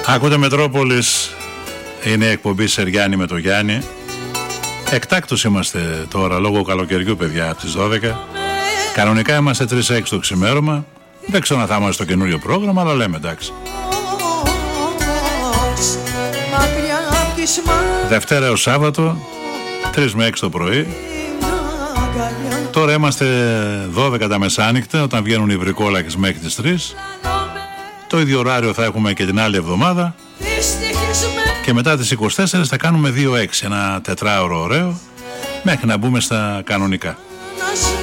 Ακούτε Μετρόπολης, είναι η εκπομπή Σεριάννη με το Γιάννη. Εκτάκτως είμαστε τώρα λόγω καλοκαιριού, παιδιά, από τις 12. Κανονικά είμαστε 3-6 το ξημέρωμα. Δεν ξέρω αν θα είμαστε στο καινούριο πρόγραμμα, αλλά λέμε εντάξει. Δευτέρα έως Σάββατο, 3 με 6 το πρωί. Τώρα είμαστε 12 τα μεσάνυχτα, όταν βγαίνουν οι βρικόλακες μέχρι τις 3. Το ίδιο ωράριο θα έχουμε και την άλλη εβδομάδα. Και μετά τις 24 θα κάνουμε 2-6, ένα τετράωρο ωραίο, μέχρι να μπούμε στα κανονικά.